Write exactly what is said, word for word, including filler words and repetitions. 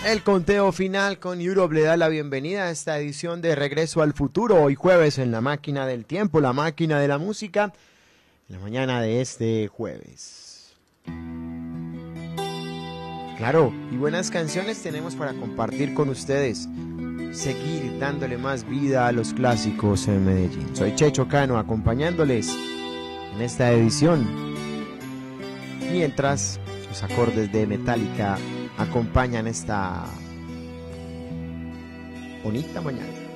El conteo final con Europe le da la bienvenida a esta edición de Regreso al Futuro, hoy jueves en la máquina del tiempo, la máquina de la música, en la mañana de este jueves. Claro, y buenas canciones tenemos para compartir con ustedes, seguir dándole más vida a los clásicos en Medellín. Soy Checho Cano acompañándoles en esta edición, mientras los acordes de Metallica acompañan esta bonita mañana.